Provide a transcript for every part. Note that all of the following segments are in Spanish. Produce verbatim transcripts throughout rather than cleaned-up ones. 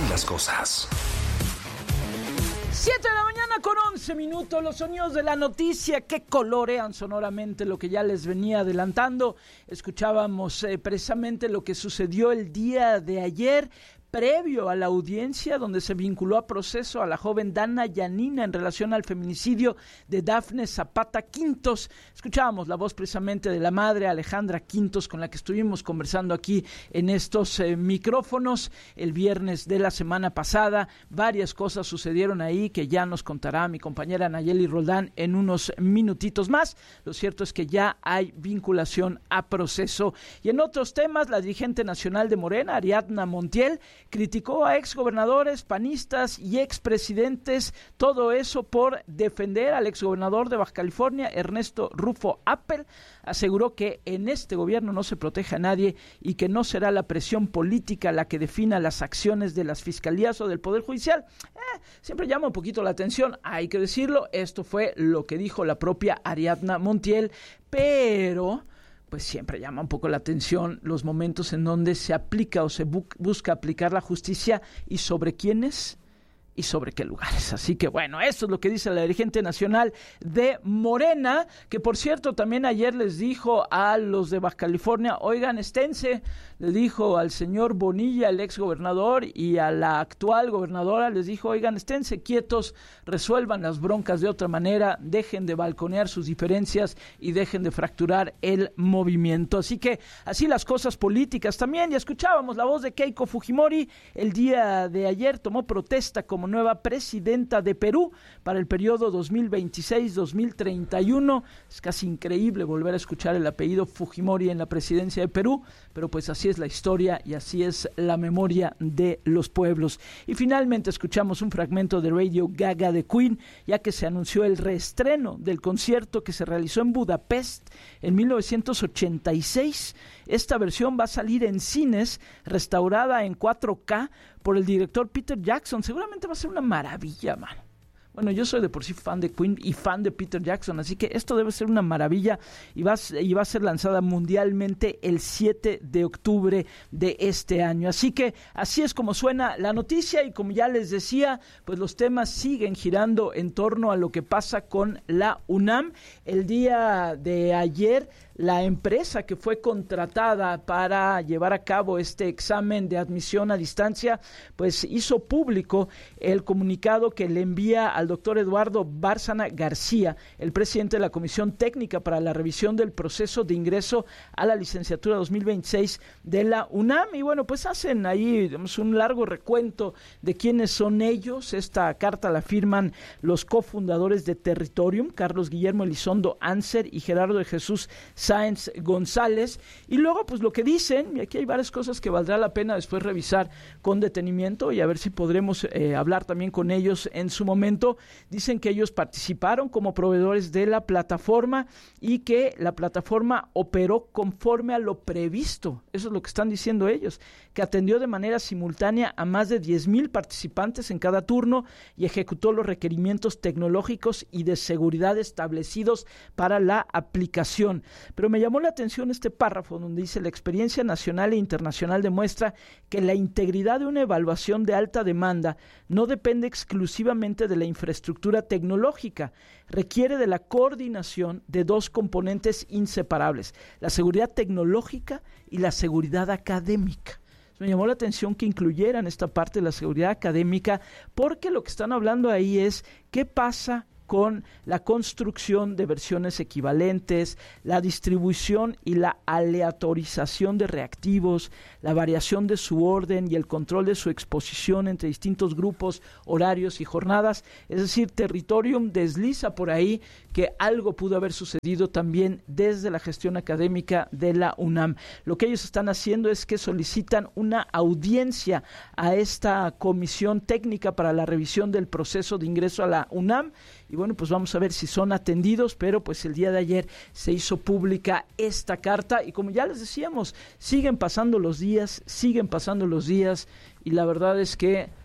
las cosas. siete de la mañana con once minutos, los sonidos de la noticia que colorean sonoramente lo que ya les venía adelantando. Escuchábamos eh, precisamente lo que sucedió el día de ayer, previo a la audiencia donde se vinculó a proceso a la joven Dana Yanina en relación al feminicidio de Dafne Zapata Quintos. Escuchábamos la voz precisamente de la madre Alejandra Quintos, con la que estuvimos conversando aquí en estos eh, micrófonos el viernes de la semana pasada. Varias cosas sucedieron ahí que ya nos contará mi compañera Nayeli Roldán en unos minutitos más. Lo cierto es que ya hay vinculación a proceso. Y en otros temas, la dirigente nacional de Morena, Ariadna Montiel, criticó a exgobernadores, panistas y expresidentes, todo eso por defender al exgobernador de Baja California, Ernesto Rufo Appel. Aseguró que en este gobierno no se protege a nadie y que no será la presión política la que defina las acciones de las fiscalías o del Poder Judicial. Eh, siempre llama un poquito la atención, hay que decirlo, esto fue lo que dijo la propia Ariadna Montiel, pero pues siempre llama un poco la atención los momentos en donde se aplica o se bu- busca aplicar la justicia y sobre quiénes y sobre qué lugares. Así que bueno, eso es lo que dice la dirigente nacional de Morena, que por cierto también ayer les dijo a los de Baja California, oigan, esténse, le dijo al señor Bonilla, el ex gobernador, y a la actual gobernadora, les dijo, oigan, esténse quietos, resuelvan las broncas de otra manera, dejen de balconear sus diferencias y dejen de fracturar el movimiento. Así que así las cosas políticas también. Ya escuchábamos la voz de Keiko Fujimori, el día de ayer tomó protesta como nueva presidenta de Perú para el periodo dos mil veintiséis dos mil treinta y uno. Es casi increíble volver a escuchar el apellido Fujimori en la presidencia de Perú, pero pues así es la historia y así es la memoria de los pueblos. Y finalmente escuchamos un fragmento de Radio Gaga de Queen, ya que se anunció el reestreno del concierto que se realizó en Budapest en mil novecientos ochenta y seis. Esta versión va a salir en cines, restaurada en cuatro K por el director Peter Jackson. Seguramente va a ser una maravilla, mano. Bueno, yo soy de por sí fan de Queen y fan de Peter Jackson, así que esto debe ser una maravilla y va, y va a ser lanzada mundialmente el siete de octubre de este año. Así que así es como suena la noticia y como ya les decía, pues los temas siguen girando en torno a lo que pasa con la UNAM. El día de ayer, la empresa que fue contratada para llevar a cabo este examen de admisión a distancia, pues hizo público el comunicado que le envía al doctor Eduardo Bárcena García, el presidente de la Comisión Técnica para la Revisión del Proceso de Ingreso a la Licenciatura dos mil veintiséis de la UNAM. Y bueno, pues hacen ahí digamos, un largo recuento de quiénes son ellos. Esta carta la firman los cofundadores de Territorium, Carlos Guillermo Elizondo Anser y Gerardo de Jesús Sáenz González. Y luego pues lo que dicen, y aquí hay varias cosas que valdrá la pena después revisar con detenimiento y a ver si podremos eh, hablar también con ellos en su momento. Dicen que ellos participaron como proveedores de la plataforma y que la plataforma operó conforme a lo previsto. Eso es lo que están diciendo ellos, que atendió de manera simultánea a más de diez mil participantes en cada turno y ejecutó los requerimientos tecnológicos y de seguridad establecidos para la aplicación. Pero me llamó la atención este párrafo donde dice: la experiencia nacional e internacional demuestra que la integridad de una evaluación de alta demanda no depende exclusivamente de la infraestructura tecnológica, requiere de la coordinación de dos componentes inseparables, la seguridad tecnológica y la seguridad académica. Me llamó la atención que incluyeran esta parte de la seguridad académica, porque lo que están hablando ahí es qué pasa con la construcción de versiones equivalentes, la distribución y la aleatorización de reactivos, la variación de su orden y el control de su exposición entre distintos grupos, horarios y jornadas. Es decir, Territorium desliza por ahí que algo pudo haber sucedido también desde la gestión académica de la UNAM. Lo que ellos están haciendo es que solicitan una audiencia a esta comisión técnica para la revisión del proceso de ingreso a la UNAM. Y bueno, pues vamos a ver si son atendidos, pero pues el día de ayer se hizo pública esta carta y como ya les decíamos, siguen pasando los días, siguen pasando los días y la verdad es que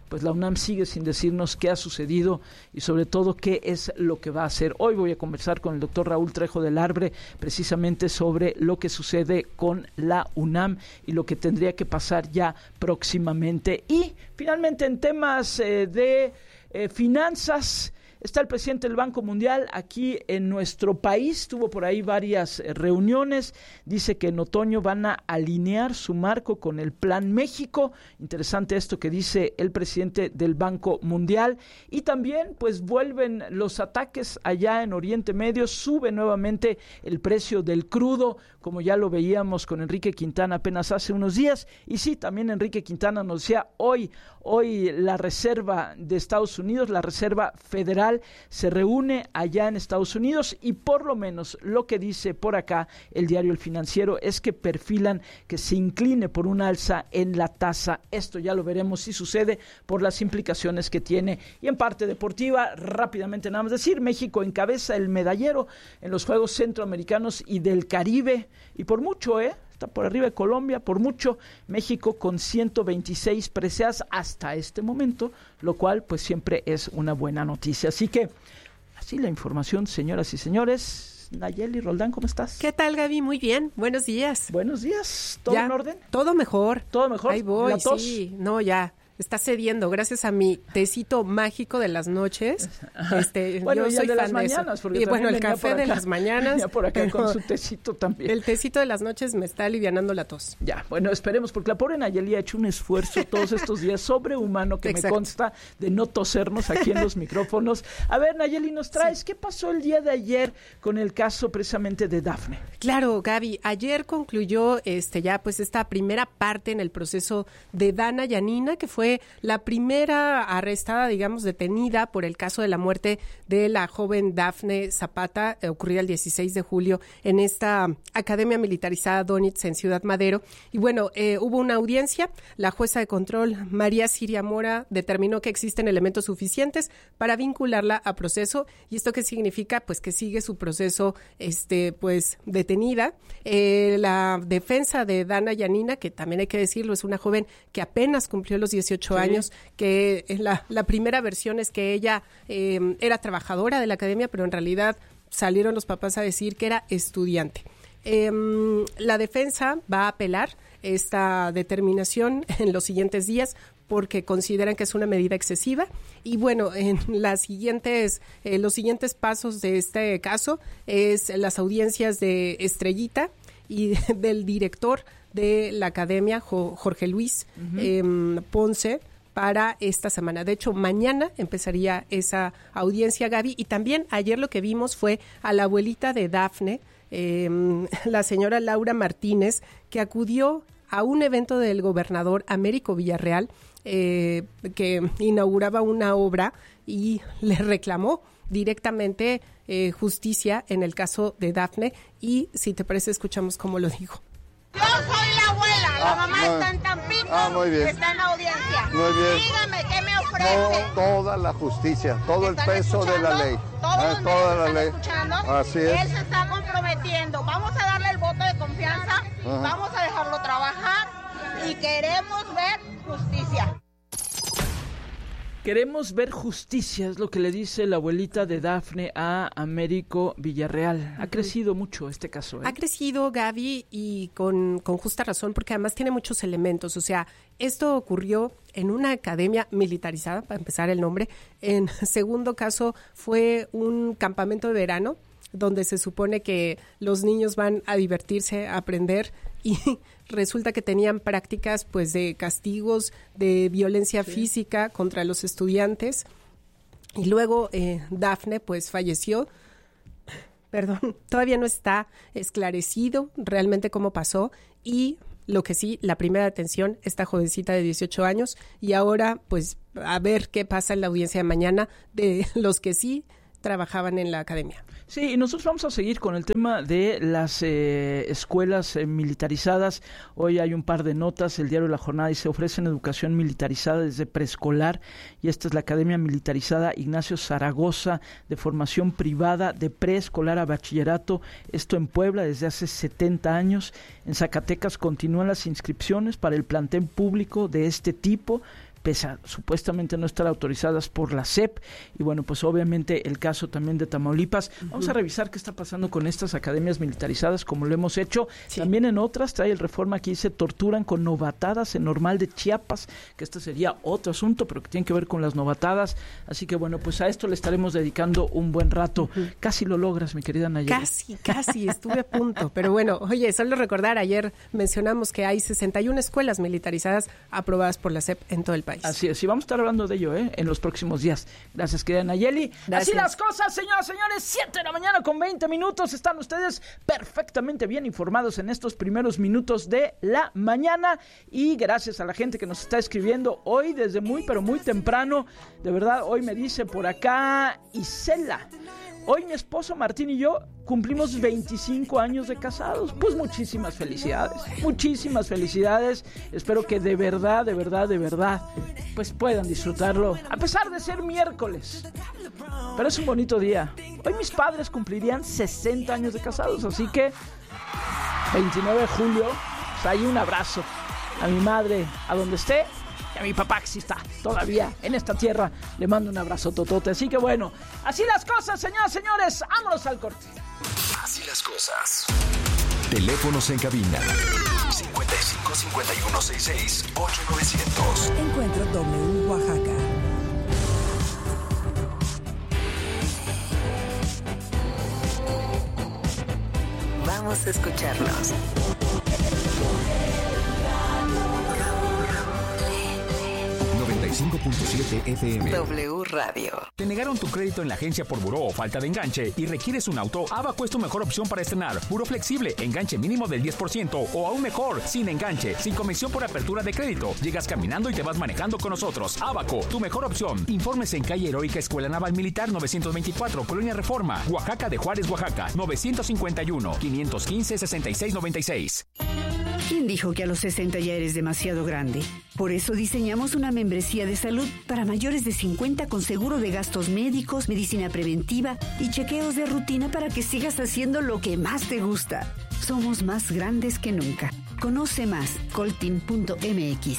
pues la UNAM sigue sin decirnos qué ha sucedido y sobre todo qué es lo que va a hacer. Hoy voy a conversar con el doctor Raúl Trejo del Arbre precisamente sobre lo que sucede con la UNAM y lo que tendría que pasar ya próximamente. Y finalmente en temas eh, de eh, finanzas, está el presidente del Banco Mundial aquí en nuestro país, tuvo por ahí varias reuniones, dice que en otoño van a alinear su marco con el Plan México. Interesante esto que dice el presidente del Banco Mundial. Y también pues vuelven los ataques allá en Oriente Medio, sube nuevamente el precio del crudo, como ya lo veíamos con Enrique Quintana apenas hace unos días. Y sí, también Enrique Quintana nos decía hoy, hoy la Reserva de Estados Unidos, la Reserva Federal, se reúne allá en Estados Unidos y por lo menos lo que dice por acá el diario El Financiero es que perfilan que se incline por un alza en la tasa. Esto ya lo veremos si sucede por las implicaciones que tiene. Y en parte deportiva, rápidamente nada más decir, México encabeza el medallero en los Juegos Centroamericanos y del Caribe y por mucho, ¿eh? Está por arriba de Colombia, por mucho, México con ciento veintiséis preseas hasta este momento, lo cual pues siempre es una buena noticia. Así que, así la información, señoras y señores. Nayeli Roldán, ¿cómo estás? ¿Qué tal, Gaby? Muy bien, buenos días. Buenos días, ¿todo ya, en orden? Todo mejor. ¿Todo mejor? Ahí voy, ¿La tos? sí, no, ya. Está cediendo gracias a mi tecito mágico de las noches. Este, bueno, yo y soy el de fan las mañanas. De y bueno, el café de las mañanas. Ya por acá con su tecito también. El tecito de las noches me está alivianando la tos. Ya, bueno, esperemos, porque la pobre Nayeli ha hecho un esfuerzo todos estos días sobrehumano que Exacto. me consta de no tosernos aquí en los micrófonos. A ver, Nayeli, nos traes, sí. ¿Qué pasó el día de ayer con el caso precisamente de Dafne? Claro, Gaby, ayer concluyó este ya pues esta primera parte en el proceso de Dana Yanina, que fue la primera primera arrestada, digamos, detenida por el caso de la muerte de la joven Dafne Zapata, eh, ocurrida el dieciséis de julio en esta Academia Militarizada Donitz en Ciudad Madero. Y bueno, eh, hubo una audiencia, la jueza de control María Siria Mora determinó que existen elementos suficientes para vincularla a proceso. ¿Y esto qué significa? Pues que sigue su proceso este, pues detenida. Eh, la defensa de Dana Yanina, que también hay que decirlo, es una joven que apenas cumplió los dieciocho sí. años, que la, la primera versión es que ella eh, era trabajadora de la academia, pero en realidad salieron los papás a decir que era estudiante. Eh, la defensa va a apelar esta determinación en los siguientes días porque consideran que es una medida excesiva. Y bueno, en las siguientes, eh, los siguientes pasos de este caso es las audiencias de Estrellita y de, del director de la academia, Jorge Luis uh-huh. eh, Ponce, para esta semana. De hecho, mañana empezaría esa audiencia, Gaby. Y también ayer lo que vimos fue a la abuelita de Dafne, eh, la señora Laura Martínez, que acudió a un evento del gobernador Américo Villarreal, eh, que inauguraba una obra y le reclamó directamente eh, justicia en el caso de Dafne. Y si te parece, escuchamos cómo lo dijo. Yo soy la abuela, la ah, mamá muy, está en Tampico, ah, muy bien. está en audiencia. Muy bien. Dígame, ¿qué me ofrece? No, toda la justicia, todo el peso escuchando? de la ley. Todos ah, los toda la están ley. escuchando. Así es. Él se está comprometiendo. Vamos a darle el voto de confianza, Ajá. vamos a dejarlo trabajar y queremos ver justicia. Queremos ver justicia, es lo que le dice la abuelita de Dafne a Américo Villarreal. Ha crecido mucho este caso, ¿eh? Ha crecido, Gaby, y con, con justa razón, porque además tiene muchos elementos. O sea, esto ocurrió en una academia militarizada, para empezar el nombre. En segundo caso, fue un campamento de verano, donde se supone que los niños van a divertirse, a aprender, y resulta que tenían prácticas pues de castigos, de violencia sí. física contra los estudiantes. Y luego eh, Dafne pues falleció. Perdón, todavía no está esclarecido realmente cómo pasó. Y lo que sí, la primera detención, esta jovencita de dieciocho años. Y ahora pues a ver qué pasa en la audiencia de mañana de los que sí trabajaban en la academia. Sí, y nosotros vamos a seguir con el tema de las eh, escuelas eh, militarizadas. Hoy hay un par de notas, el diario La Jornada dice, ofrecen educación militarizada desde preescolar, y esta es la Academia Militarizada Ignacio Zaragoza, de formación privada de preescolar a bachillerato, esto en Puebla desde hace setenta años. En Zacatecas continúan las inscripciones para el plantel público de este tipo, pese a supuestamente no estar autorizadas por la S E P. Y bueno, pues obviamente el caso también de Tamaulipas. Uh-huh. Vamos a revisar qué está pasando con estas academias militarizadas, como lo hemos hecho. Sí. También en otras, trae el Reforma que dice torturan con novatadas en Normal de Chiapas, que este sería otro asunto, pero que tiene que ver con las novatadas. Así que bueno, pues a esto le estaremos dedicando un buen rato. Uh-huh. Casi lo logras, mi querida Nayeli. Casi, casi, estuve a punto. Pero bueno, oye, solo recordar, ayer mencionamos que hay sesenta y una escuelas militarizadas aprobadas por la S E P en todo el país. Así es, y vamos a estar hablando de ello ¿eh? en los próximos días. Gracias, querida Nayeli. Gracias. Así las cosas, señoras y señores, siete de la mañana con veinte minutos. Están ustedes perfectamente bien informados en estos primeros minutos de la mañana. Y gracias a la gente que nos está escribiendo hoy desde muy, pero muy temprano. De verdad, hoy me dice por acá Isela: hoy mi esposo Martín y yo cumplimos veinticinco años de casados. Pues muchísimas felicidades, muchísimas felicidades. Espero que de verdad, de verdad, de verdad, pues puedan disfrutarlo, a pesar de ser miércoles. Pero es un bonito día. Hoy mis padres cumplirían sesenta años de casados, así que veintinueve de julio, pues ahí un abrazo a mi madre, a donde esté. Y a mi papá, que sí está todavía en esta tierra, le mando un abrazo totote. Así que bueno, así las cosas, señoras y señores, vámonos al corte. Así las cosas. Teléfonos en cabina: cincuenta y cinco, cincuenta y uno, sesenta y seis, ocho novecientos. Encuentro W Oaxaca. Vamos a escucharnos. noventa y cinco punto siete F M. W Radio. ¿Te negaron tu crédito en la agencia por buró o falta de enganche y requieres un auto? Abaco es tu mejor opción para estrenar. Buró flexible, enganche mínimo del diez por ciento o aún mejor, sin enganche, sin comisión por apertura de crédito. Llegas caminando y te vas manejando con nosotros. Abaco, tu mejor opción. Informes en calle Heroica Escuela Naval Militar novecientos veinticuatro, Colonia Reforma, Oaxaca de Juárez, Oaxaca, novecientos cincuenta y uno, quinientos quince, sesenta y seis noventa y seis. ¿Quién dijo que a los sesenta ya eres demasiado grande? Por eso diseñamos una membresía de salud para mayores de cincuenta con seguro de gastos médicos, medicina preventiva y chequeos de rutina para que sigas haciendo lo que más te gusta. Somos más grandes que nunca. Conoce más, coltin punto m x.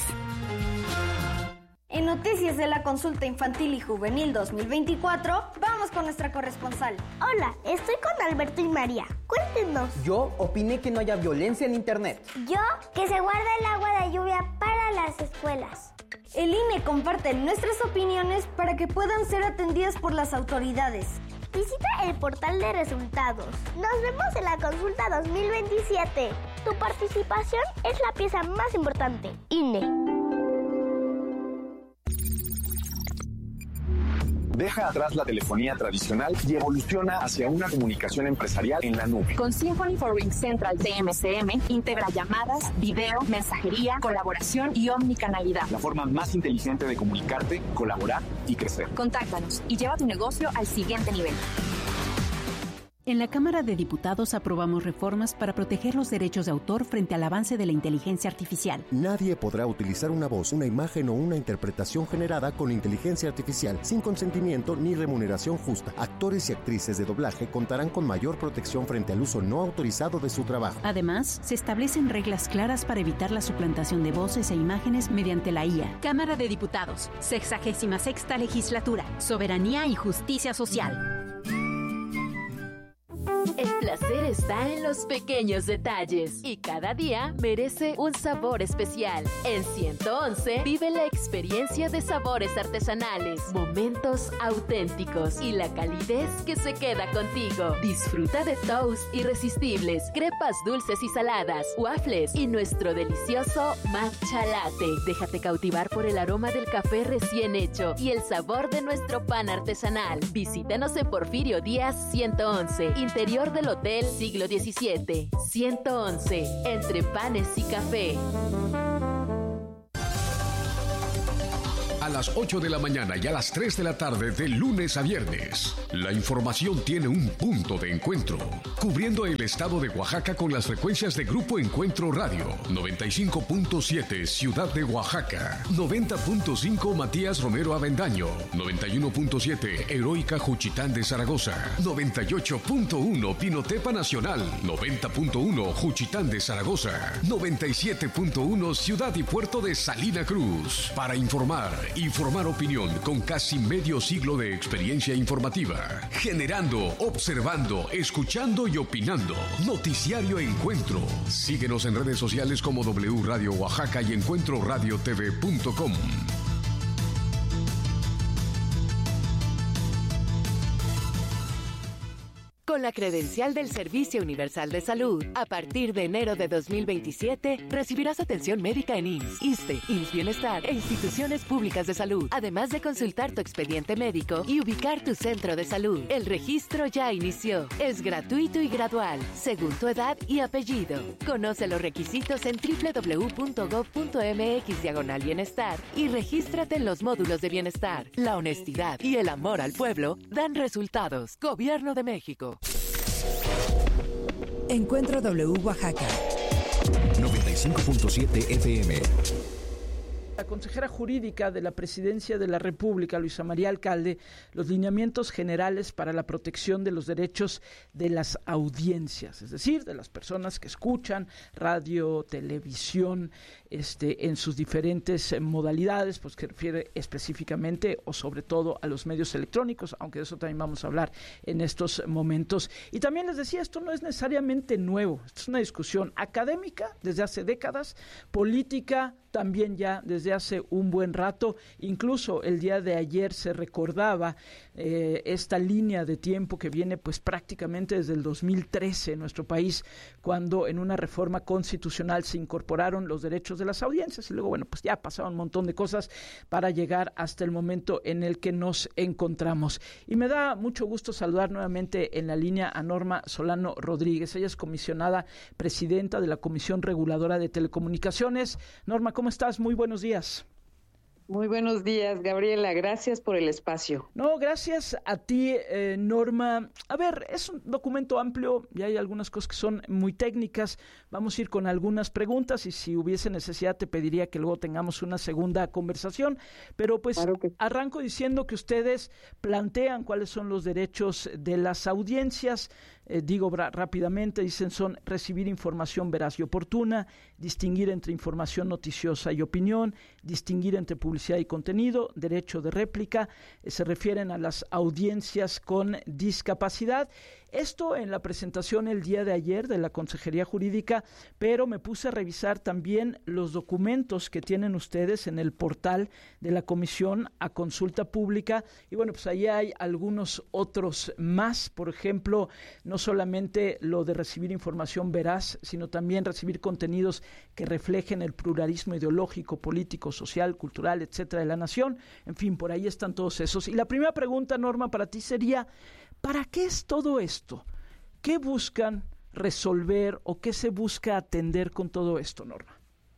En Noticias de la Consulta Infantil y Juvenil dos mil veinticuatro, vamos con nuestra corresponsal. Hola, estoy con Alberto y María. Cuéntenos. Yo opiné que no haya violencia en internet. Yo, que se guarde el agua de lluvia para las escuelas. El I N E comparte nuestras opiniones para que puedan ser atendidas por las autoridades. Visita el portal de resultados. Nos vemos en la consulta dos mil veintisiete. Tu participación es la pieza más importante. I N E. Deja atrás la telefonía tradicional y evoluciona hacia una comunicación empresarial en la nube. Con Symphony for Ring Central T M C M integra llamadas, video, mensajería, colaboración y omnicanalidad. La forma más inteligente de comunicarte, colaborar y crecer. Contáctanos y lleva tu negocio al siguiente nivel. En la Cámara de Diputados aprobamos reformas para proteger los derechos de autor frente al avance de la inteligencia artificial. Nadie podrá utilizar una voz, una imagen o una interpretación generada con inteligencia artificial sin consentimiento ni remuneración justa. Actores y actrices de doblaje contarán con mayor protección frente al uso no autorizado de su trabajo. Además, se establecen reglas claras para evitar la suplantación de voces e imágenes mediante la I A. Cámara de Diputados, sexagésima sexta legislatura, soberanía y justicia social. El placer está en los pequeños detalles y cada día merece un sabor especial. En ciento once vive la experiencia de sabores artesanales, momentos auténticos y la calidez que se queda contigo. Disfruta de toast irresistibles, crepas dulces y saladas, waffles y nuestro delicioso matcha latte. Déjate cautivar por el aroma del café recién hecho y el sabor de nuestro pan artesanal. Visítanos en Porfirio Díaz ciento once, interior del Hotel Siglo diecisiete. ciento once, entre panes y café. a las ocho de la mañana y a las tres de la tarde de lunes a viernes. La información tiene un punto de encuentro, cubriendo el estado de Oaxaca con las frecuencias de Grupo Encuentro Radio, noventa y cinco punto siete Ciudad de Oaxaca, noventa punto cinco Matías Romero Avendaño, noventa y uno punto siete Heroica Juchitán de Zaragoza, noventa y ocho punto uno Pinotepa Nacional, noventa punto uno Juchitán de Zaragoza, noventa y siete punto uno Ciudad y Puerto de Salina Cruz. Para informar y formar opinión con casi medio siglo de experiencia informativa, generando, observando, escuchando y opinando. Noticiario Encuentro. Síguenos en redes sociales como W Radio Oaxaca y encuentro radio t v punto com. Con la credencial del Servicio Universal de Salud, a partir de enero de dos mil veintisiete, recibirás atención médica en I M S S, ISSSTE, I M S S Bienestar e instituciones públicas de salud, además de consultar tu expediente médico y ubicar tu centro de salud. El registro ya inició. Es gratuito y gradual, según tu edad y apellido. Conoce los requisitos en doble u doble u doble u punto gob punto m x diagonal bienestar y regístrate en los módulos de bienestar. La honestidad y el amor al pueblo dan resultados. Gobierno de México. Encuentro W Oaxaca noventa y cinco punto siete F M. La consejera jurídica de la Presidencia de la República, Luisa María Alcalde, los lineamientos generales para la protección de los derechos de las audiencias, es decir, de las personas que escuchan radio, televisión, este, en sus diferentes modalidades, pues que refiere específicamente o sobre todo a los medios electrónicos, aunque de eso también vamos a hablar en estos momentos. Y también les decía, esto no es necesariamente nuevo, esto es una discusión académica desde hace décadas, política también ya desde hace un buen rato. Incluso el día de ayer se recordaba eh, esta línea de tiempo que viene pues prácticamente desde el dos mil trece en nuestro país, cuando en una reforma constitucional se incorporaron los derechos de las audiencias y luego, bueno, pues ya pasaron un montón de cosas para llegar hasta el momento en el que nos encontramos. Y me da mucho gusto saludar nuevamente en la línea a Norma Solano Rodríguez. Ella es comisionada presidenta de la Comisión Reguladora de Telecomunicaciones. Norma, ¿cómo estás? Muy buenos días. Muy buenos días, Gabriela. Gracias por el espacio. No, gracias a ti, eh, Norma. A ver, es un documento amplio y hay algunas cosas que son muy técnicas. Vamos a ir con algunas preguntas y si hubiese necesidad te pediría que luego tengamos una segunda conversación. Pero pues claro que... arranco diciendo que ustedes plantean cuáles son los derechos de las audiencias. Eh, digo bra- rápidamente, dicen son recibir información veraz y oportuna, distinguir entre información noticiosa y opinión, distinguir entre publicidad y contenido, derecho de réplica, eh, se refieren a las audiencias con discapacidad. Esto en la presentación el día de ayer de la Consejería Jurídica, pero me puse a revisar también los documentos que tienen ustedes en el portal de la Comisión a consulta pública y bueno, pues ahí hay algunos otros más, por ejemplo, no solamente lo de recibir información veraz, sino también recibir contenidos que reflejen el pluralismo ideológico, político, social, cultural, etcétera, de la nación. En fin, por ahí están todos esos. Y la primera pregunta, Norma, para ti sería, ¿para qué es todo esto? ¿Qué buscan resolver o qué se busca atender con todo esto, Norma?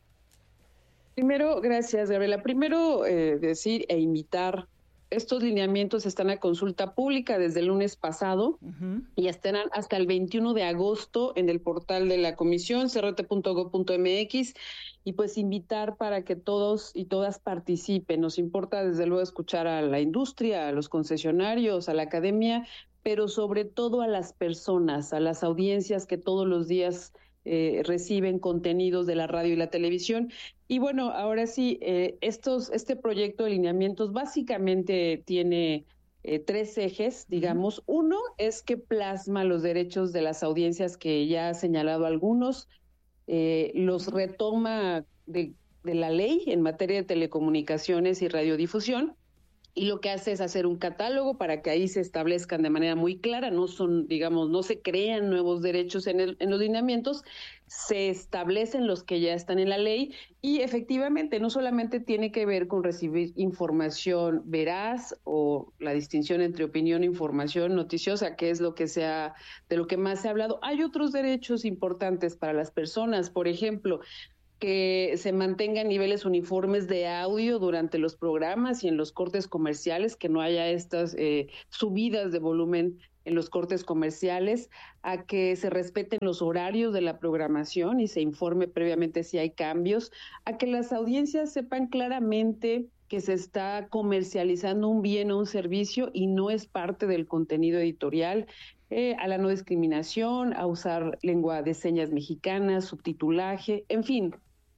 Primero, gracias, Gabriela. Primero, eh, decir e invitar. Estos lineamientos están a consulta pública desde el lunes pasado uh-huh. y estarán hasta el veintiuno de agosto en el portal de la Comisión, c r t punto gob punto m x, y pues invitar para que todos y todas participen. Nos importa desde luego escuchar a la industria, a los concesionarios, a la academia, pero sobre todo a las personas, a las audiencias que todos los días Eh, reciben contenidos de la radio y la televisión. Y bueno, ahora sí, eh, estos, este proyecto de lineamientos básicamente tiene eh, tres ejes, digamos. Uh-huh. Uno es que plasma los derechos de las audiencias que ya ha señalado algunos, eh, los retoma de, de la ley en materia de telecomunicaciones y radiodifusión, y lo que hace es hacer un catálogo para que ahí se establezcan de manera muy clara, no son, digamos, no se crean nuevos derechos en, el, en los lineamientos, se establecen los que ya están en la ley y efectivamente no solamente tiene que ver con recibir información veraz o la distinción entre opinión e información noticiosa, que es lo que se ha, de lo que más se ha hablado. Hay otros derechos importantes para las personas, por ejemplo, que se mantengan niveles uniformes de audio durante los programas y en los cortes comerciales, que no haya estas eh, subidas de volumen en los cortes comerciales, a que se respeten los horarios de la programación y se informe previamente si hay cambios, a que las audiencias sepan claramente que se está comercializando un bien o un servicio y no es parte del contenido editorial, eh, a la no discriminación, a usar lengua de señas mexicana, subtitulaje, en fin.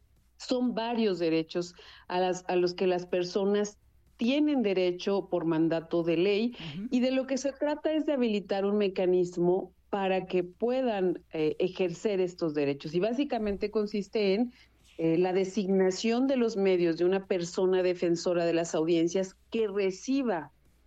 Son varios derechos a, las, a los que las personas tienen derecho por mandato de ley, uh-huh. y de lo que se trata es de habilitar un mecanismo para que puedan eh, ejercer estos derechos. Y básicamente consiste en eh, la designación de los medios de una persona defensora de las audiencias que reciba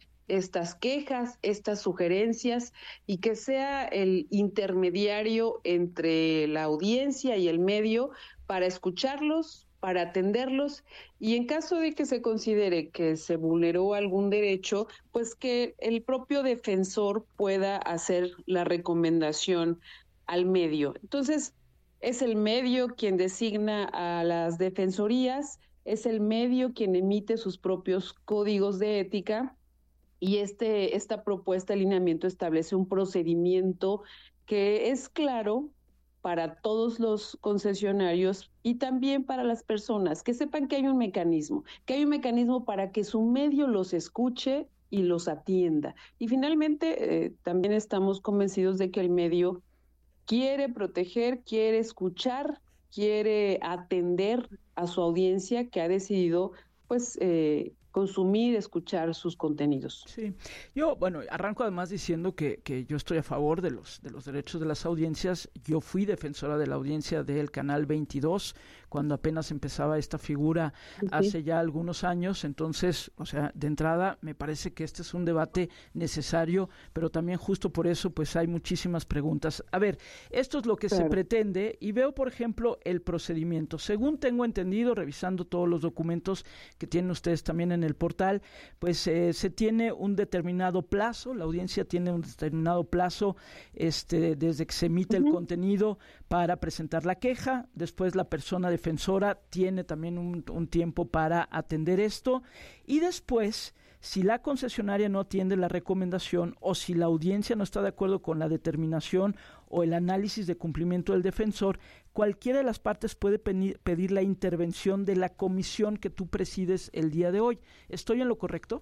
estas quejas, estas sugerencias, y que sea el intermediario entre la audiencia y el medio para escucharlos, para atenderlos, y en caso de que se considere que se vulneró algún derecho, pues que el propio defensor pueda hacer la recomendación al medio. Entonces, es el medio quien designa a las defensorías, es el medio quien emite sus propios códigos de ética, y este esta propuesta de alineamiento establece un procedimiento que es claro para todos los concesionarios y también para las personas, que sepan que hay un mecanismo, que hay un mecanismo para que su medio los escuche y los atienda. Y finalmente, eh, también estamos convencidos de que el medio quiere proteger, quiere escuchar, quiere atender a su audiencia que ha decidido, pues, eh, consumir, escuchar sus contenidos. Sí, yo, bueno, arranco además diciendo que, que yo estoy a favor de los, de los derechos de las audiencias. Yo fui defensora de la audiencia del Canal veintidós cuando apenas empezaba esta figura sí. hace ya algunos años. Entonces, o sea, de entrada me parece que este es un debate necesario, pero también justo por eso pues hay muchísimas preguntas. A ver, esto es lo que claro. se pretende, y veo, por ejemplo, el procedimiento. Según tengo entendido, revisando todos los documentos que tienen ustedes también en el portal, pues eh, se tiene un determinado plazo, la audiencia tiene un determinado plazo este, desde que se emite uh-huh. el contenido para presentar la queja. Después la persona defensora tiene también un, un tiempo para atender esto, y después, si la concesionaria no atiende la recomendación o si la audiencia no está de acuerdo con la determinación o el análisis de cumplimiento del defensor, cualquiera de las partes puede pedir la intervención de la comisión que tú presides el día de hoy. ¿Estoy en lo correcto?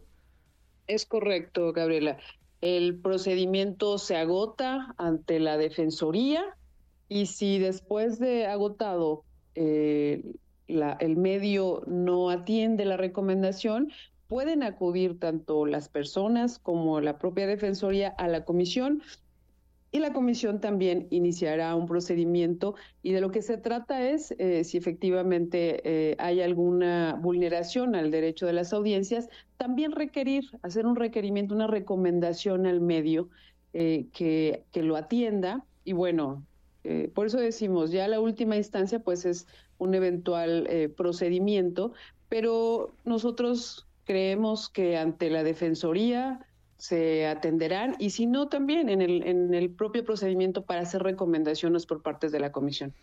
Es correcto, Gabriela. El procedimiento se agota ante la defensoría, y si después de agotado eh, la, el medio no atiende la recomendación, pueden acudir tanto las personas como la propia defensoría a la comisión, y la comisión también iniciará un procedimiento, y de lo que se trata es eh, si efectivamente eh, hay alguna vulneración al derecho de las audiencias, también requerir, hacer un requerimiento, una recomendación al medio eh, que, que lo atienda. Y bueno, eh, por eso decimos, ya la última instancia pues es un eventual eh, procedimiento, pero nosotros creemos que ante la defensoría se atenderán, y si no, también en el, en el propio procedimiento para hacer recomendaciones por parte de la comisión.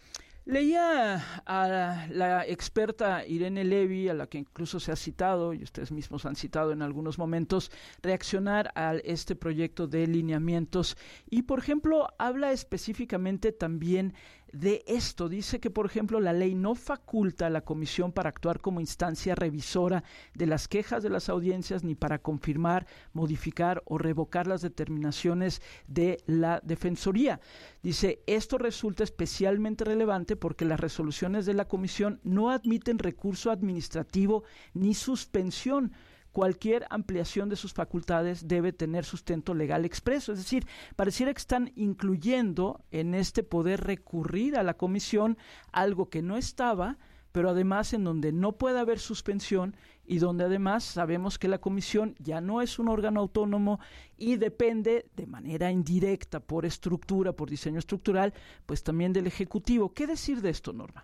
Leía a la experta Irene Levy, a la que incluso se ha citado, y ustedes mismos han citado en algunos momentos, reaccionar a este proyecto de lineamientos, y por ejemplo habla específicamente también de esto. Dice que, por ejemplo, la ley no faculta a la comisión para actuar como instancia revisora de las quejas de las audiencias, ni para confirmar, modificar o revocar las determinaciones de la defensoría. Dice, esto resulta especialmente relevante porque las resoluciones de la comisión no admiten recurso administrativo ni suspensión. Cualquier ampliación de sus facultades debe tener sustento legal expreso. Es decir, pareciera que están incluyendo en este poder recurrir a la comisión algo que no estaba, pero además en donde no puede haber suspensión, y donde además sabemos que la comisión ya no es un órgano autónomo y depende de manera indirecta, por estructura, por diseño estructural, pues también del Ejecutivo. ¿Qué decir de esto, Norma?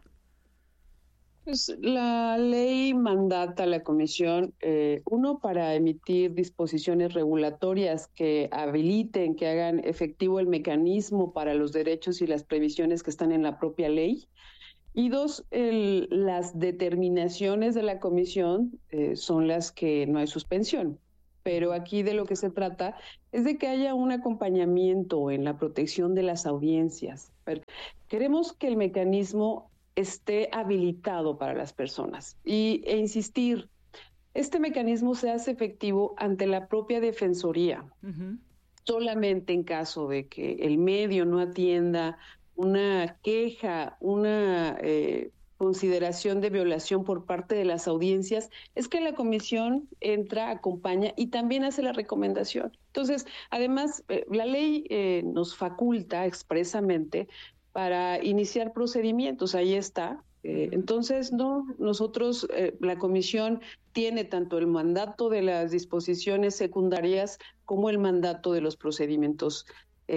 Pues la ley mandata a la comisión, eh, uno, para emitir disposiciones regulatorias que habiliten, que hagan efectivo el mecanismo para los derechos y las previsiones que están en la propia ley, Y dos, el, las determinaciones de la comisión eh, son las que no hay suspensión. Pero aquí de lo que se trata es de que haya un acompañamiento en la protección de las audiencias. Pero queremos que el mecanismo esté habilitado para las personas y, e insistir, este mecanismo se hace efectivo ante la propia Defensoría. Uh-huh. Solamente en caso de que el medio no atienda una queja, una eh, consideración de violación por parte de las audiencias, es que la comisión entra, acompaña y también hace la recomendación. Entonces, además, eh, la ley eh, nos faculta expresamente para iniciar procedimientos, ahí está. Eh, entonces, no, nosotros, eh, la comisión tiene tanto el mandato de las disposiciones secundarias como el mandato de los procedimientos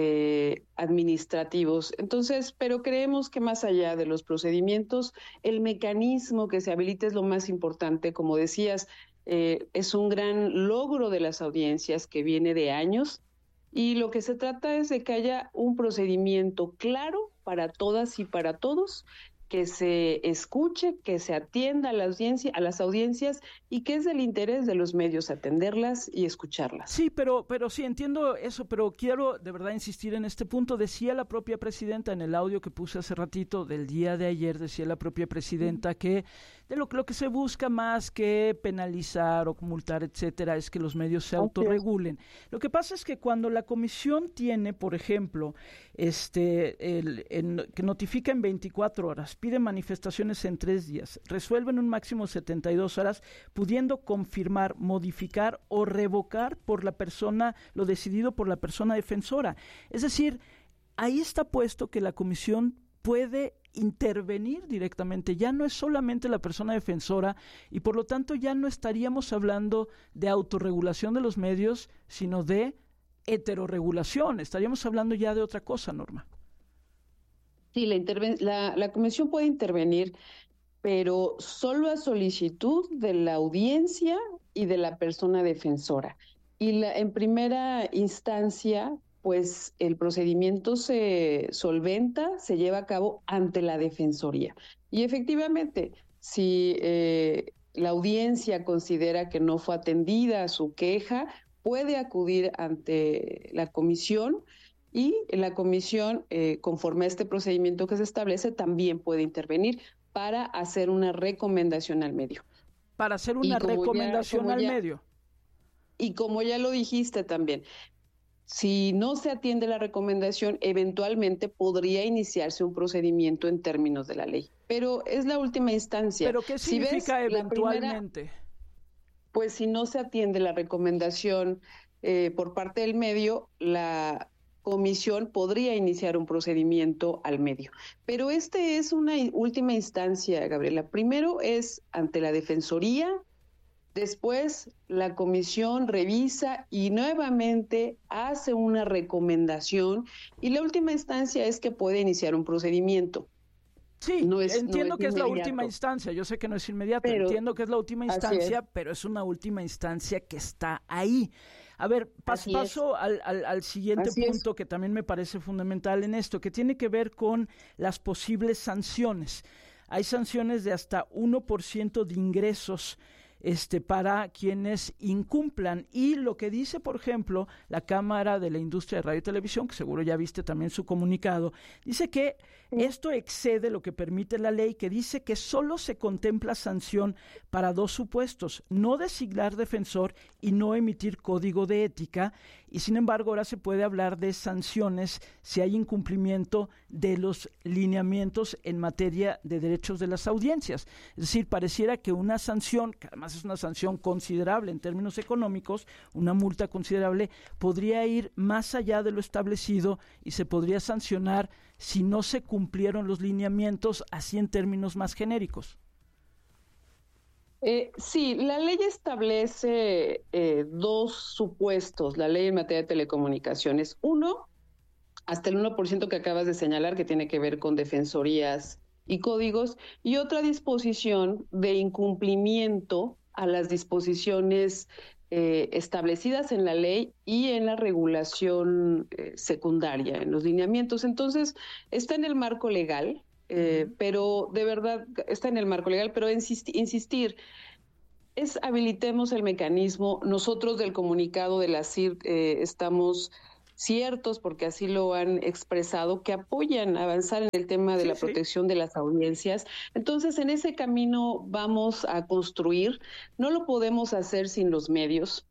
Eh, administrativos. Entonces, pero creemos que más allá de los procedimientos, el mecanismo que se habilite es lo más importante. Como decías, eh, es un gran logro de las audiencias que viene de años y lo que se trata es de que haya un procedimiento claro para todas y para todos, que se escuche, que se atienda a la audiencia, a las audiencias y que es del interés de los medios atenderlas y escucharlas. Sí, pero, pero sí entiendo eso, pero quiero de verdad insistir en este punto. Decía la propia presidenta en el audio que puse hace ratito del día de ayer, decía la propia presidenta que de lo, lo que se busca más que penalizar o multar, etcétera, es que los medios se autorregulen. Lo que pasa es que cuando la comisión tiene, por ejemplo, este, el, en, que notifica en veinticuatro horas, pide manifestaciones en tres días, resuelve en un máximo de setenta y dos horas, pudiendo confirmar, modificar o revocar por la persona, lo decidido por la persona defensora. Es decir, ahí está puesto que la comisión puede intervenir directamente, ya no es solamente la persona defensora y por lo tanto ya no estaríamos hablando de autorregulación de los medios, sino de heterorregulación, estaríamos hablando ya de otra cosa, Norma. Sí, la, interven- la, la comisión puede intervenir, pero solo a solicitud de la audiencia y de la persona defensora. Y la, en primera instancia, pues el procedimiento se solventa, se lleva a cabo ante la Defensoría. Y efectivamente, si eh, la audiencia considera que no fue atendida su queja, puede acudir ante la comisión y la comisión, eh, conforme a este procedimiento que se establece, también puede intervenir para hacer una recomendación al medio. Para hacer una recomendación ya, al ya, medio. Y como ya lo dijiste también, si no se atiende la recomendación, eventualmente podría iniciarse un procedimiento en términos de la ley. Pero es la última instancia. ¿Pero qué significa si ves, eventualmente? Primera, pues si no se atiende la recomendación eh, por parte del medio, la comisión podría iniciar un procedimiento al medio. Pero este es una última instancia, Gabriela. Primero es ante la Defensoría, después la comisión revisa y nuevamente hace una recomendación y la última instancia es que puede iniciar un procedimiento. Sí, no es, entiendo no es que es la última instancia, yo sé que no es inmediato, pero, entiendo que es la última instancia, es. pero es una última instancia que está ahí. A ver, pas, paso al, al, al siguiente así punto es. Que también me parece fundamental en esto, que tiene que ver con las posibles sanciones. Hay sanciones de hasta uno por ciento de ingresos este, para quienes incumplan. Y lo que dice, por ejemplo, la Cámara de la Industria de Radio y Televisión, que seguro ya viste también su comunicado, dice que esto excede lo que permite la ley, que dice que solo se contempla sanción para dos supuestos: no designar defensor y no emitir código de ética. Y sin embargo, ahora se puede hablar de sanciones si hay incumplimiento de los lineamientos en materia de derechos de las audiencias. Es decir, pareciera que una sanción, que además es una sanción considerable en términos económicos, una multa considerable, podría ir más allá de lo establecido y se podría sancionar si no se cumplieron los lineamientos, así en términos más genéricos. Eh, sí, la ley establece eh, dos supuestos, la ley en materia de telecomunicaciones. Uno, hasta el uno por ciento que acabas de señalar, que tiene que ver con defensorías y códigos, y otra disposición de incumplimiento a las disposiciones eh, establecidas en la ley y en la regulación eh, secundaria, en los lineamientos. Entonces, está en el marco legal. eh, pero de verdad está en el marco legal, pero insisti- insistir, es habilitemos el mecanismo. Nosotros del comunicado de la C I R eh, estamos ciertos, porque así lo han expresado, que apoyan avanzar en el tema de sí, la sí. protección de las audiencias. Entonces, en ese camino vamos a construir. No lo podemos hacer sin los medios.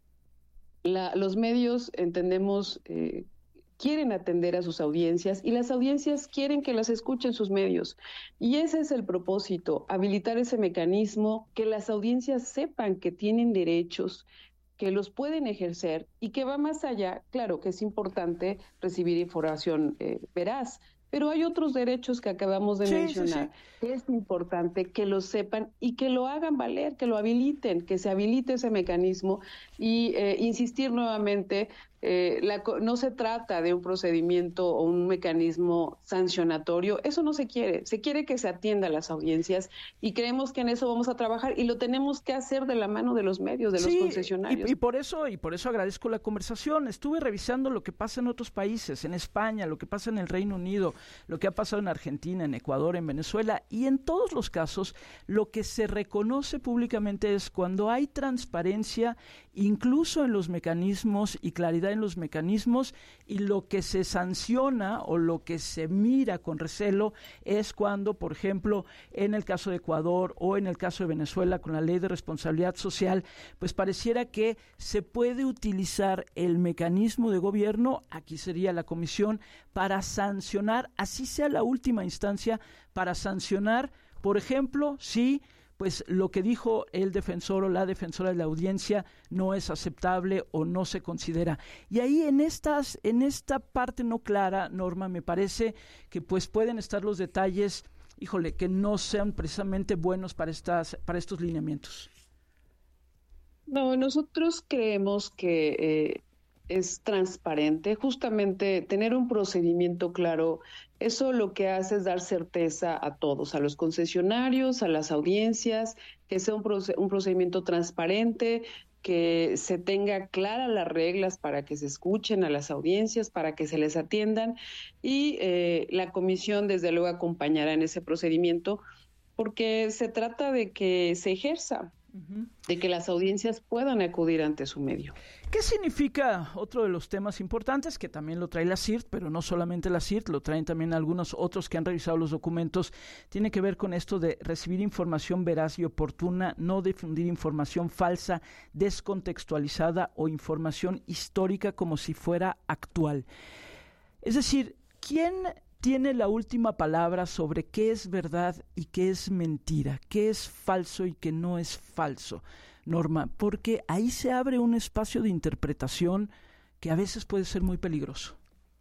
La, los medios, entendemos, eh, quieren atender a sus audiencias y las audiencias quieren que las escuchen sus medios. Y ese es el propósito, habilitar ese mecanismo, que las audiencias sepan que tienen derechos, que los pueden ejercer y que va más allá. Claro que es importante recibir información eh, veraz, pero hay otros derechos que acabamos de sí, mencionar. Sí, sí. Es importante que lo sepan y que lo hagan valer, que lo habiliten, que se habilite ese mecanismo y eh, insistir nuevamente, eh, la, no se trata de un procedimiento o un mecanismo sancionatorio, eso no se quiere, se quiere que se atienda a las audiencias y creemos que en eso vamos a trabajar y lo tenemos que hacer de la mano de los medios, de sí, los concesionarios. Y, y por eso, y por eso agradezco la conversación. Estuve revisando lo que pasa en otros países, en España, lo que pasa en el Reino Unido, lo que ha pasado en Argentina, en Ecuador, en Venezuela, y en todos los casos lo que se reconoce públicamente es cuando hay transparencia, incluso en los mecanismos y claridad en los mecanismos, y lo que se sanciona o lo que se mira con recelo es cuando, por ejemplo, en el caso de Ecuador o en el caso de Venezuela con la ley de responsabilidad social, pues pareciera que se puede utilizar el mecanismo de gobierno, aquí sería la comisión, para sancionar, así sea la última instancia, para sancionar, por ejemplo, si pues lo que dijo el defensor o la defensora de la audiencia no es aceptable o no se considera. Y ahí en estas, en esta parte no clara, Norma, me parece que pues pueden estar los detalles, híjole, que no sean precisamente buenos para estas, para estos lineamientos. No, nosotros creemos que eh, es transparente, justamente tener un procedimiento claro. Eso lo que hace es dar certeza a todos, a los concesionarios, a las audiencias, que sea un, proce- un procedimiento transparente, que se tenga claras las reglas para que se escuchen a las audiencias, para que se les atiendan, y eh, la comisión desde luego acompañará en ese procedimiento, porque se trata de que se ejerza, uh-huh. de que las audiencias puedan acudir ante su medio. ¿Qué significa otro de los temas importantes, que también lo trae la C I R T, pero no solamente la C I R T, lo traen también algunos otros que han revisado los documentos, tiene que ver con esto de recibir información veraz y oportuna, no difundir información falsa, descontextualizada o información histórica como si fuera actual? Es decir, ¿quién tiene la última palabra sobre qué es verdad y qué es mentira, qué es falso y qué no es falso, Norma? Porque ahí se abre un espacio de interpretación que a veces puede ser muy peligroso.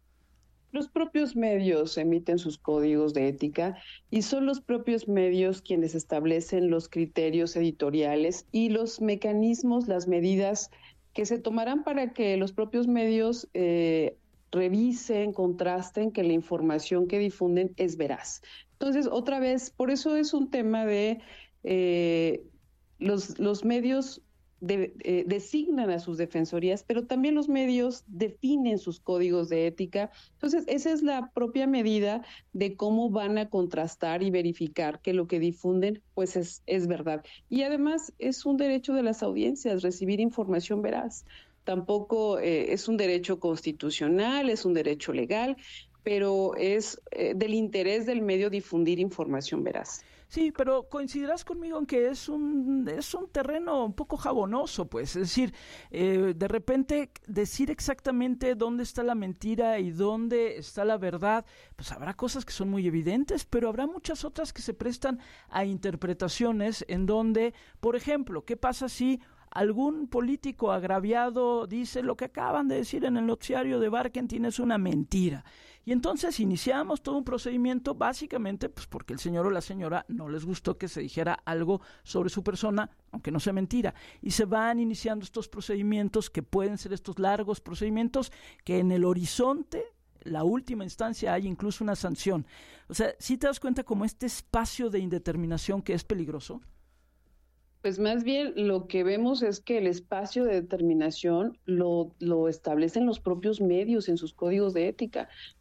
Los propios medios emiten sus códigos de ética y son los propios medios quienes establecen los criterios editoriales y los mecanismos, las medidas que se tomarán para que los propios medios eh, revisen, contrasten que la información que difunden es veraz. Entonces, otra vez, por eso es un tema de eh, los, los medios de, eh, designan a sus defensorías, pero también los medios definen sus códigos de ética. Entonces, esa es la propia medida de cómo van a contrastar y verificar que lo que difunden pues es, es verdad. Y además es un derecho de las audiencias recibir información veraz. Tampoco eh, es un derecho constitucional, es un derecho legal, pero es eh, del interés del medio difundir información veraz. Sí, pero coincidirás conmigo en que es un es un terreno un poco jabonoso, pues, es decir, eh, de repente decir exactamente dónde está la mentira y dónde está la verdad, pues habrá cosas que son muy evidentes, pero habrá muchas otras que se prestan a interpretaciones en donde, por ejemplo, ¿qué pasa si algún político agraviado dice lo que acaban de decir en el noticiario de Barkentin es una mentira? Y entonces iniciamos todo un procedimiento básicamente pues porque el señor o la señora no les gustó que se dijera algo sobre su persona, aunque no sea mentira. Y se van iniciando estos procedimientos que pueden ser estos largos procedimientos que en el horizonte, la última instancia, hay incluso una sanción. O sea, ¿sí te das cuenta como este espacio de indeterminación que es peligroso? Pues más bien lo que vemos es que el espacio de determinación lo, lo establecen los propios medios en sus códigos de ética.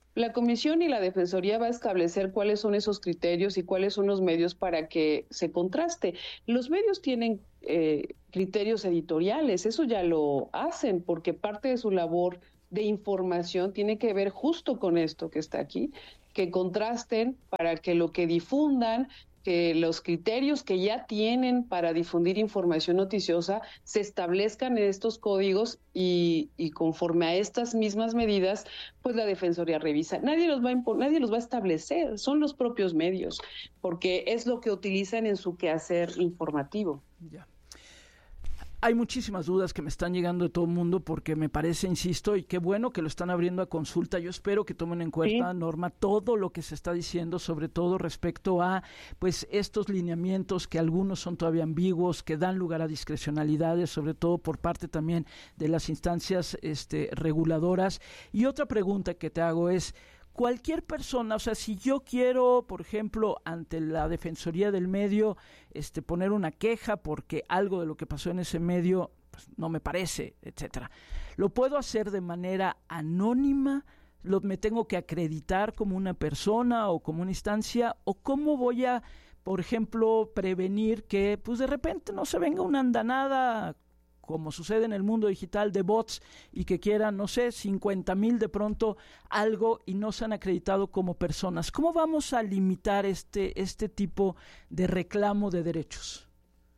La comisión y la defensoría va a establecer cuáles son esos criterios y cuáles son los medios para que se contraste. Los medios tienen eh, criterios editoriales, eso ya lo hacen, porque parte de su labor de información tiene que ver justo con esto que está aquí, que contrasten para que lo que difundan, que los criterios que ya tienen para difundir información noticiosa se establezcan en estos códigos y, y conforme a estas mismas medidas, pues la Defensoría revisa. Nadie los va a impor- nadie los va a establecer, son los propios medios, porque es lo que utilizan en su quehacer informativo. Ya. Hay muchísimas dudas que me están llegando de todo el mundo porque me parece, insisto, y qué bueno que lo están abriendo a consulta. Yo espero que tomen en cuenta, sí, Norma, todo lo que se está diciendo, sobre todo respecto a pues estos lineamientos que algunos son todavía ambiguos, que dan lugar a discrecionalidades, sobre todo por parte también de las instancias este, reguladoras. Y otra pregunta que te hago es, cualquier persona, o sea, si yo quiero, por ejemplo, ante la Defensoría del Medio, este, poner una queja porque algo de lo que pasó en ese medio pues, no me parece, etcétera, ¿lo puedo hacer de manera anónima? ¿Lo, me tengo que acreditar como una persona o como una instancia? ¿O cómo voy a, por ejemplo, prevenir que pues de repente no se venga una andanada, como sucede en el mundo digital, de bots y que quieran, no sé, cincuenta mil de pronto algo y no se han acreditado como personas? ¿Cómo vamos a limitar este, este tipo de reclamo de derechos?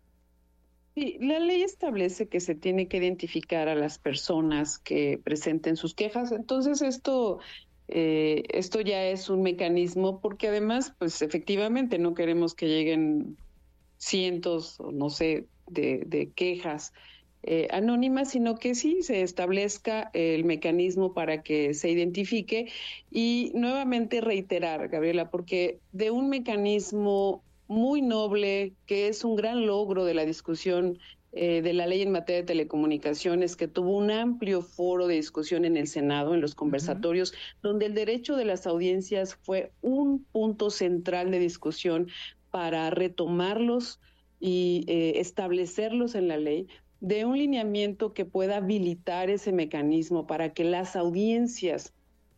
Sí, la ley establece que se tiene que identificar a las personas que presenten sus quejas. Entonces esto, eh, esto ya es un mecanismo, porque además, pues efectivamente no queremos que lleguen cientos, no sé, de, de quejas Eh, anónimas, sino que sí se establezca el mecanismo para que se identifique. Y nuevamente reiterar, Gabriela, porque de un mecanismo muy noble, que es un gran logro de la discusión eh, de la ley en materia de telecomunicaciones, que tuvo un amplio foro de discusión en el Senado, en los conversatorios, uh-huh, donde el derecho de las audiencias fue un punto central de discusión para retomarlos y eh, establecerlos en la ley, de un lineamiento que pueda habilitar ese mecanismo para que las audiencias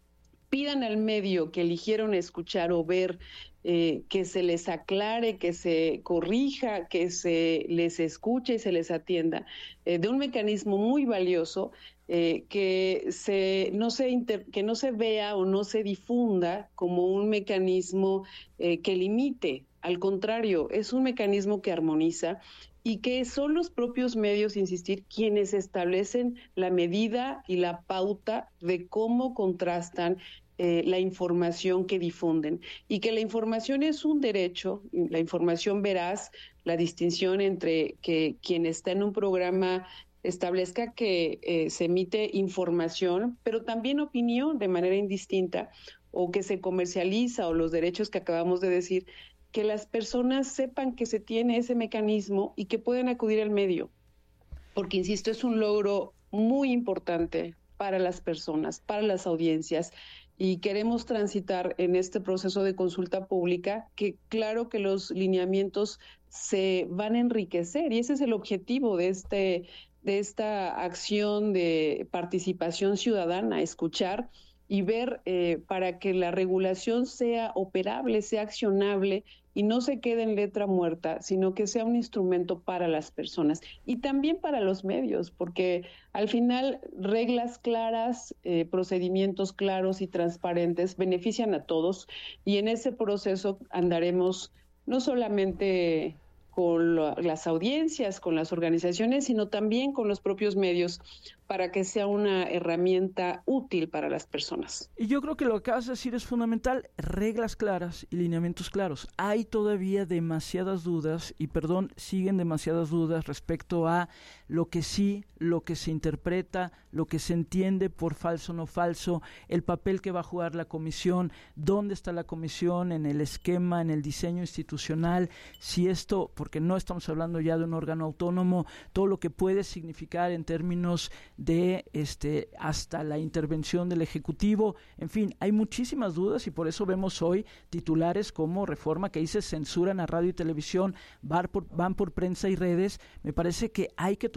pidan al medio que eligieron escuchar o ver eh, que se les aclare, que se corrija, que se les escuche y se les atienda, eh, de un mecanismo muy valioso, eh, que se no se inter, que no se vea o no se difunda como un mecanismo eh, que limite. Al contrario, es un mecanismo que armoniza y que son los propios medios, insistir, quienes establecen la medida y la pauta de cómo contrastan eh, la información que difunden. Y que la información es un derecho, la información veraz, la distinción entre que quien está en un programa establezca que eh, se emite información, pero también opinión de manera indistinta, o que se comercializa, o los derechos que acabamos de decir, que las personas sepan que se tiene ese mecanismo y que pueden acudir al medio. Porque, insisto, es un logro muy importante para las personas, para las audiencias, y queremos transitar en este proceso de consulta pública que claro que los lineamientos se van a enriquecer, y ese es el objetivo de este de esta acción de participación ciudadana, escuchar y ver eh, para que la regulación sea operable, sea accionable y no se quede en letra muerta, sino que sea un instrumento para las personas y también para los medios, porque al final reglas claras, eh, procedimientos claros y transparentes benefician a todos, y en ese proceso andaremos no solamente con lo, las audiencias, con las organizaciones, sino también con los propios medios, para que sea una herramienta útil para las personas. Y yo creo que lo que acabas de decir es fundamental, reglas claras y lineamientos claros. Hay todavía demasiadas dudas, y perdón, siguen demasiadas dudas respecto a lo que sí, lo que se interpreta, lo que se entiende por falso o no falso, el papel que va a jugar la comisión, dónde está la comisión en el esquema, en el diseño institucional, si esto, porque no estamos hablando ya de un órgano autónomo, todo lo que puede significar en términos de este hasta la intervención del Ejecutivo. En fin, hay muchísimas dudas, y por eso vemos hoy titulares como reforma que dice censuran a radio y televisión, van por, van por prensa y redes. Me parece que hay que tomar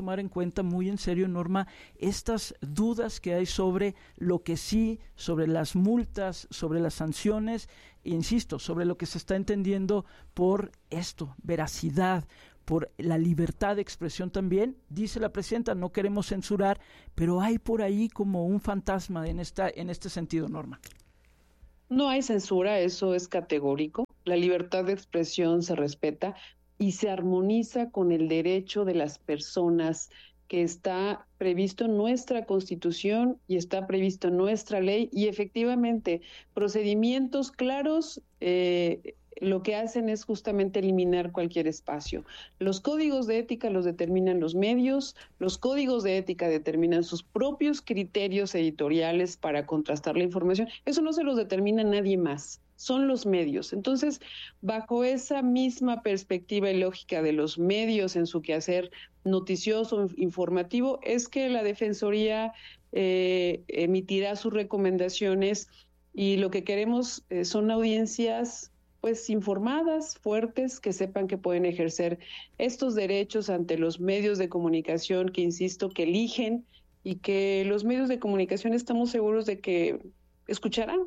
tomar en cuenta muy en serio, Norma, estas dudas que hay sobre lo que sí, sobre las multas, sobre las sanciones, e insisto, sobre lo que se está entendiendo por esto, veracidad, por la libertad de expresión también. Dice la presidenta, no queremos censurar, pero hay por ahí como un fantasma en esta, en este sentido, Norma. No hay censura, eso es categórico. La libertad de expresión se respeta y se armoniza con el derecho de las personas que está previsto en nuestra Constitución y está previsto en nuestra ley, y efectivamente procedimientos claros eh, lo que hacen es justamente eliminar cualquier espacio. Los códigos de ética los determinan los medios, los códigos de ética determinan sus propios criterios editoriales para contrastar la información. Eso no se los determina nadie más, son los medios. Entonces, bajo esa misma perspectiva y lógica de los medios en su quehacer noticioso, informativo, es que la Defensoría eh, emitirá sus recomendaciones, y lo que queremos eh, son audiencias pues informadas, fuertes, que sepan que pueden ejercer estos derechos ante los medios de comunicación, que insisto, que eligen, y que los medios de comunicación estamos seguros de que escucharán,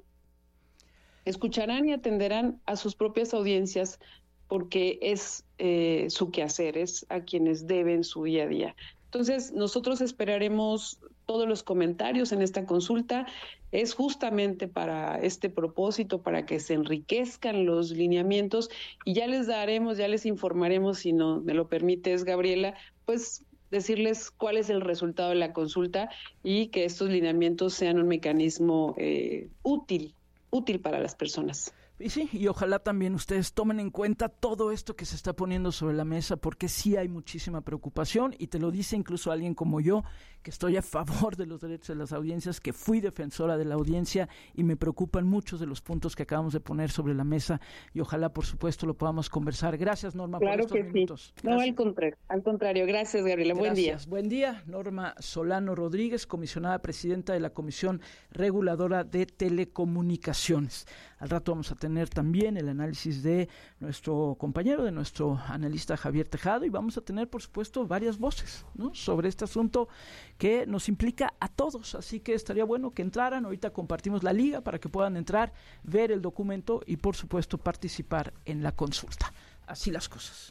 escucharán y atenderán a sus propias audiencias, porque es eh, su quehacer, es a quienes deben su día a día. Entonces, nosotros esperaremos todos los comentarios en esta consulta. Es justamente para este propósito, para que se enriquezcan los lineamientos, y ya les daremos, ya les informaremos, si no me lo permites, Gabriela, pues decirles cuál es el resultado de la consulta, y que estos lineamientos sean un mecanismo eh, útil, útil para las personas. Y sí, y ojalá también ustedes tomen en cuenta todo esto que se está poniendo sobre la mesa, porque sí hay muchísima preocupación, y te lo dice incluso alguien como yo, que estoy a favor de los derechos de las audiencias, que fui defensora de la audiencia, y me preocupan muchos de los puntos que acabamos de poner sobre la mesa, y ojalá, por supuesto, lo podamos conversar. Gracias, Norma, claro por estos que minutos. Sí. No, al contrario, al contrario. Gracias, Gabriela. Buen día. Gracias. Buen día. Norma Solano Rodríguez, comisionada presidenta de la Comisión Reguladora de Telecomunicaciones. Al rato vamos a tener también el análisis de nuestro compañero, de nuestro analista Javier Tejado, y vamos a tener, por supuesto, varias voces, ¿no?, sobre este asunto que nos implica a todos. Así que estaría bueno que entraran. Ahorita compartimos la liga para que puedan entrar, ver el documento y, por supuesto, participar en la consulta. Así las cosas.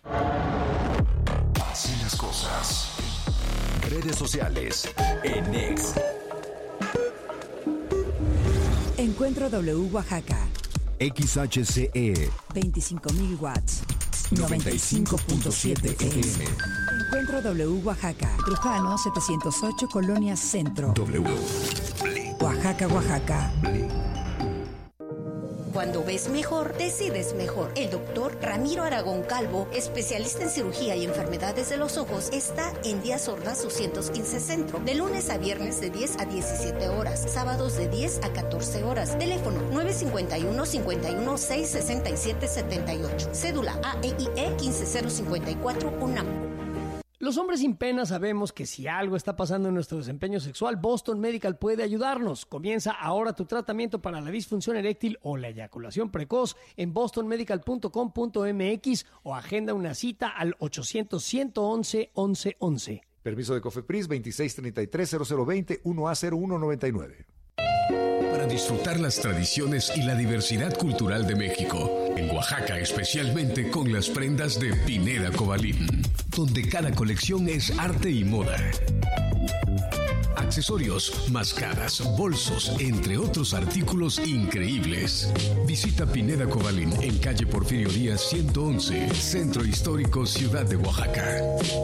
Así las cosas. Redes sociales en X. Encuentro W Oaxaca. X H C E. veinticinco mil watts. noventa y cinco punto siete F M. Encuentro W Oaxaca. Trujano setecientos ocho, Colonia Centro. W. Oaxaca, Oaxaca. Cuando ves mejor, decides mejor. El doctor Ramiro Aragón Calvo, especialista en cirugía y enfermedades de los ojos, está en Díaz Ordaz doscientos quince Centro, de lunes a viernes de diez a diecisiete horas, sábados de diez a catorce horas. Teléfono nueve cinco uno, cinco uno seis, seis siete siete ocho. Cédula A E I E quince cero cincuenta y cuatro, UNAM. Los hombres sin pena sabemos que si algo está pasando en nuestro desempeño sexual, Boston Medical puede ayudarnos. Comienza ahora tu tratamiento para la disfunción eréctil o la eyaculación precoz en boston medical punto com punto m x o agenda una cita al ochocientos, ciento once, once once. Permiso de COFEPRIS veintiséis treinta y tres, cero cero veinte, uno A cero uno noventa y nueve. Para disfrutar las tradiciones y la diversidad cultural de México, en Oaxaca especialmente con las prendas de Pineda Cobalín, donde cada colección es arte y moda. Accesorios, máscaras, bolsos, entre otros artículos increíbles. Visita Pineda Cobalín en calle Porfirio Díaz ciento once, Centro Histórico, Ciudad de Oaxaca.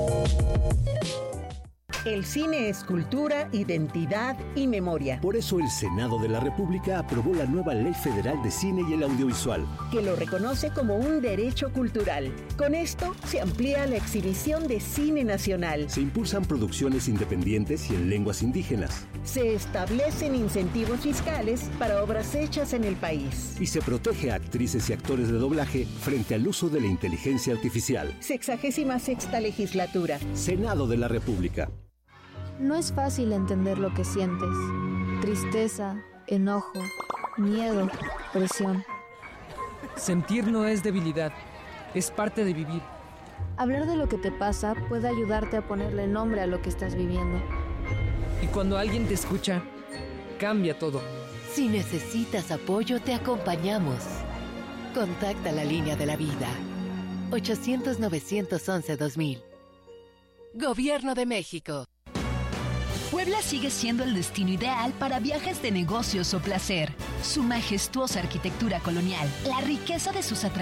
El cine es cultura, identidad y memoria. Por eso el Senado de la República aprobó la nueva Ley Federal de Cine y el Audiovisual, que lo reconoce como un derecho cultural. Con esto se amplía la exhibición de cine nacional. Se impulsan producciones independientes y en lenguas indígenas. Se establecen incentivos fiscales para obras hechas en el país. Y se protege a actrices y actores de doblaje frente al uso de la inteligencia artificial. Sexagésima sexta legislatura. Senado de la República. No es fácil entender lo que sientes. Tristeza, enojo, miedo, presión. Sentir no es debilidad, es parte de vivir. Hablar de lo que te pasa puede ayudarte a ponerle nombre a lo que estás viviendo. Y cuando alguien te escucha, cambia todo. Si necesitas apoyo, te acompañamos. Contacta la línea de la vida. ochocientos, novecientos once, dos mil. Gobierno de México. Puebla sigue siendo el destino ideal para viajes de negocios o placer. Su majestuosa arquitectura colonial, la riqueza de sus atractivos